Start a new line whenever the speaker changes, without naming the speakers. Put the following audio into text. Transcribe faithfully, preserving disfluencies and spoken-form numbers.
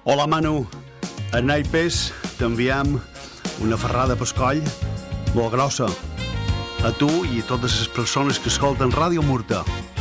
Hola, Manu. A Naipes t'enviem una ferrada pel coll molt grossa. A tu i a totes les persones que escolten Ràdio Murta.